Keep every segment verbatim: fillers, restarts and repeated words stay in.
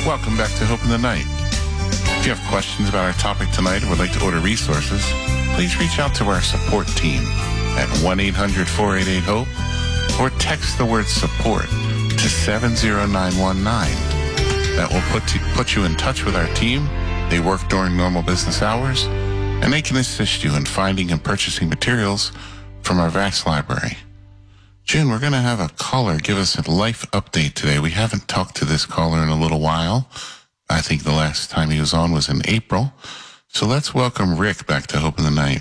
Welcome back to Hope in the Night. If you have questions about our topic tonight or would like to order resources, please reach out to our support team at one eight hundred four eight eight HOPE or text the word support to seven zero nine one nine. That will put, to, put you in touch with our team. They work during normal business hours, and they can assist you in finding and purchasing materials from our vast library. June, we're going to have a caller give us a life update today. We haven't talked to this caller in a little while. I think the last time he was on was in April. So let's welcome Rick back to Hope in the Night.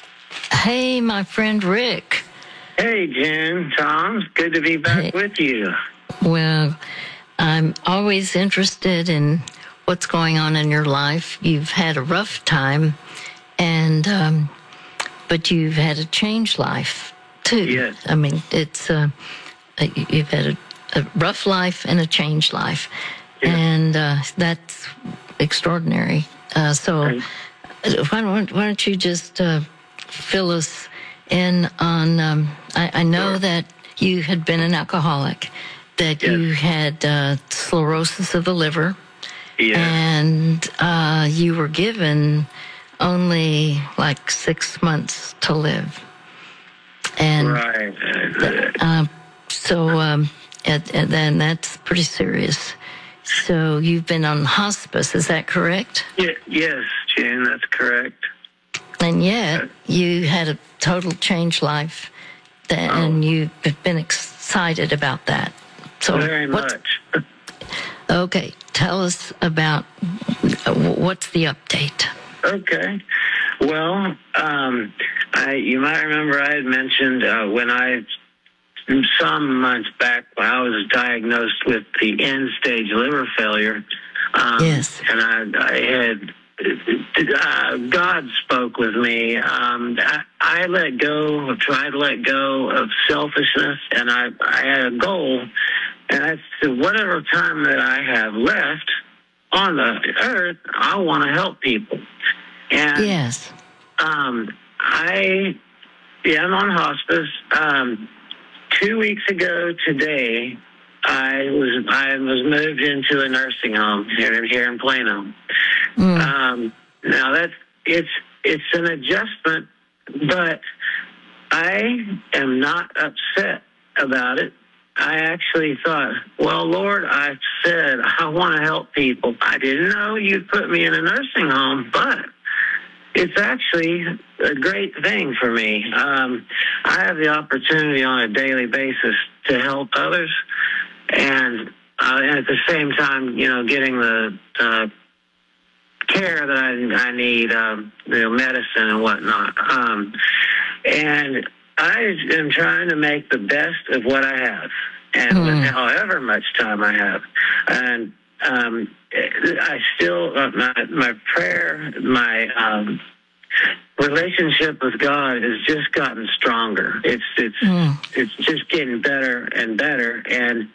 Hey, my friend Rick. Hey, June, Tom. Good to be back hey. with you. Well, I'm always interested in what's going on in your life. You've had a rough time, and um, but you've had a changed life. Too. Yes. I mean, it's uh, you've had a, a rough life and a changed life, yes. and uh, that's extraordinary. Uh, so, right. why don't why don't you just uh, fill us in on? Um, I, I know sure. that you had been an alcoholic, that yes. you had uh, sclerosis of the liver, yes. and uh, you were given only like six months to live. And right. uh, so, um, and, and then that's pretty serious. So you've been on hospice, is that correct? Yeah, yes, Jane, that's correct. And yet you had a total changed life, that, oh. and you've been excited about that. So very much. Okay, tell us about what's the update. Okay. Well, um, I, you might remember I had mentioned uh, when I, some months back, when I was diagnosed with the end-stage liver failure. Um, yes. And I, I had, uh, God spoke with me. Um, I, I let go, tried to let go of selfishness, and I, I had a goal, and I said, whatever time that I have left on the earth, I want to help people. And, yes. Um, I am on hospice. Um, two weeks ago today, I was I was moved into a nursing home here here in Plano. Mm. Um, now that's it's it's an adjustment, but I am not upset about it. I actually thought, well, Lord, I said I want to help people. I didn't know you'd put me in a nursing home, but it's actually a great thing for me. Um, I have the opportunity on a daily basis to help others, and, uh, and at the same time, you know, getting the uh, care that I, I need, um, you know, medicine and whatnot. Um, and I am trying to make the best of what I have, and mm. with however much time I have. And Um, I still, uh, my, my prayer, my um, relationship with God has just gotten stronger. It's it's mm. it's just getting better and better, and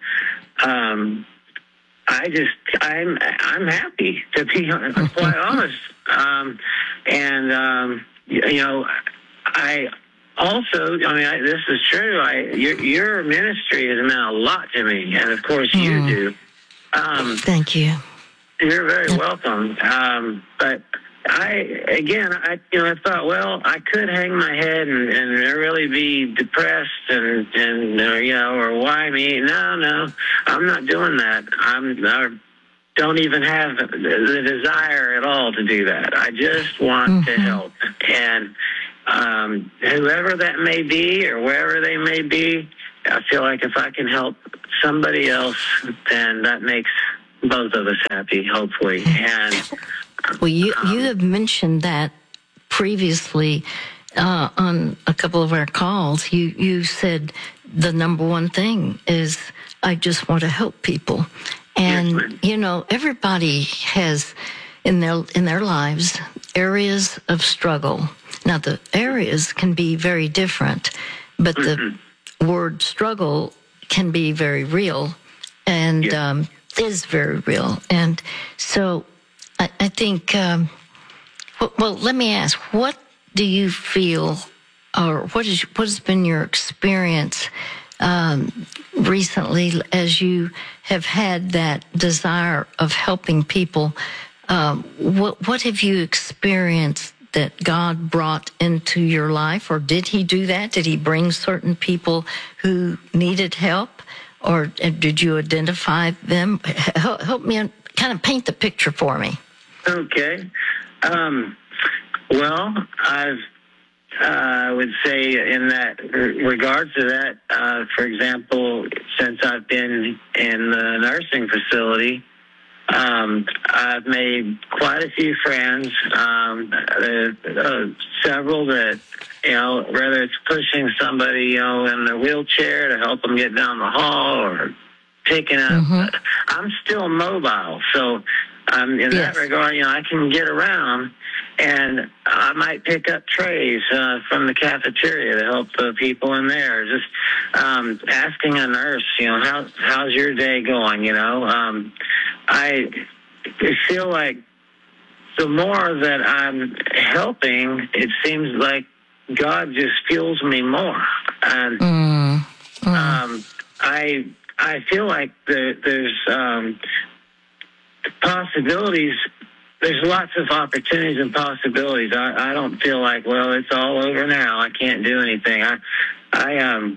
um, I just I'm I'm happy, to be quite honest. Um, and um, you know, I. Also, I mean, I, this is true. I your, your ministry has meant a lot to me, and of course, mm. you do. Um, Thank you. You're very welcome. Um, but I, again, I, you know, I thought, well, I could hang my head and, and really be depressed and, and, or, you know, or why me? No, no, I'm not doing that. I'm, I don't even have the desire at all to do that. I just want mm-hmm. to help. And, um, whoever that may be or wherever they may be, I feel like if I can help somebody else, then that makes both of us happy, hopefully. And well, you um, you have mentioned that previously uh, on a couple of our calls. You you said the number one thing is I just want to help people, and yes, you know everybody has in their in their lives areas of struggle. Now the areas can be very different, but mm-hmm. the word struggle can be very real and yeah. um, is very real. And so I, I think, um, well, well, let me ask, what do you feel or what is what has been your experience um, recently, as you have had that desire of helping people, um, what what have you experienced that God brought into your life, or did He do that? Did He bring certain people who needed help, or did you identify them? Help, help me kind of paint the picture for me. Okay. Um, well, I've, uh, I would say in that regards to that, uh, for example, since I've been in the nursing facility, um, I've made quite a few friends, um, uh, uh, several that, you know, whether it's pushing somebody, you know, in the wheelchair to help them get down the hall or picking up. Mm-hmm. I'm still mobile, so um, in yes. that regard, you know, I can get around, and I might pick up trays uh, from the cafeteria to help the people in there. Just um, asking a nurse, you know, how how's your day going? You know, um, I feel like the more that I'm helping, it seems like God just fuels me more, and mm. Mm. um, I. I feel like the, there's um, possibilities. There's lots of opportunities and possibilities. I, I don't feel like, well, it's all over now. I can't do anything. I, I um,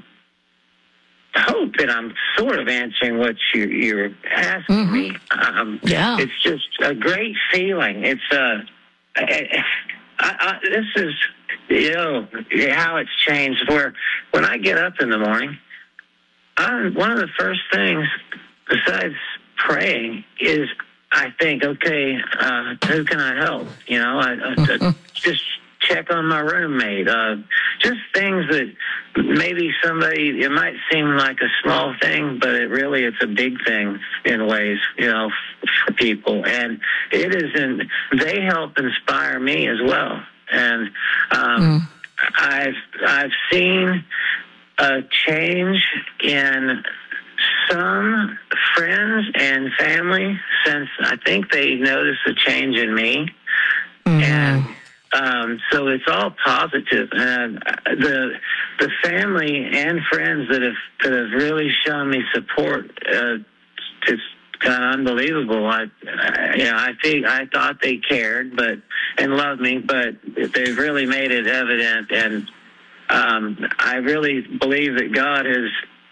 hope that I'm sort of answering what you, you're asking mm-hmm. me. Um, yeah. It's just a great feeling. It's uh, I, I, I, this is, you know, how it's changed. Where when I get up in the morning, I, one of the first things, besides praying, is I think, okay, uh, who can I help? You know, I, I, I just check on my roommate. Uh, just things that maybe somebody, it might seem like a small thing, but it really, it's a big thing in ways, you know, for people. And it isn't, they help inspire me as well. And um, mm. I've, I've seen a change in some friends and family since I think they noticed a change in me. Mm-hmm. And um, so it's all positive. And the the family and friends that have that have really shown me support, uh, it's kind of unbelievable. I, I you know, I think I thought they cared, but and loved me, but they've really made it evident. And Um, I really believe that God has,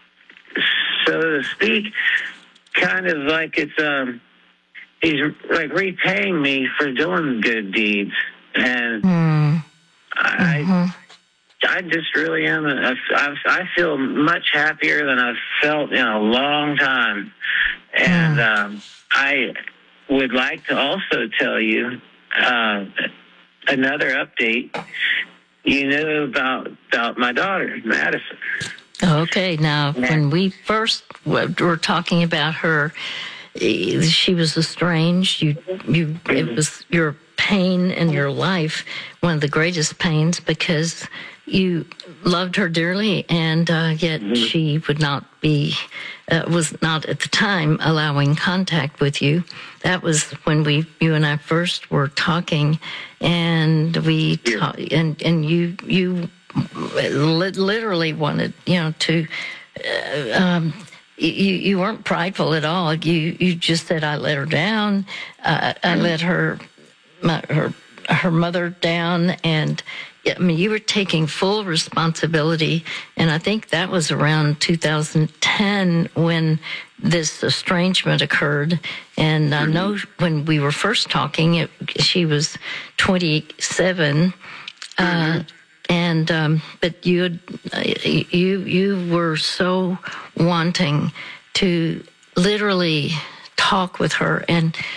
so to speak, kind of like it's, um, he's like repaying me for doing good deeds. And mm. I, mm-hmm. I just really am, a, I, I feel much happier than I've felt in a long time. And mm. um, I would like to also tell you uh, another update. You knew about about my daughter, Madison. Okay, now yeah. when we first were talking about her, she was estranged. You, you, mm-hmm. it was your pain in your life, one of the greatest pains, because you loved her dearly, and uh, yet mm-hmm. she would not be, uh, was not at the time allowing contact with you. That was when we, you and I first were talking, and we, yeah. ta- and and you, you literally wanted, you know, to. Uh, um, You, you weren't prideful at all. You you just said, I let her down. Uh, I let her my, her her mother down, and I mean, you were taking full responsibility. And I think that was around two thousand ten when this estrangement occurred. And I know when we were first talking, it, she was twenty-seven. Uh, And um, but you you you were so wanting to literally talk with her and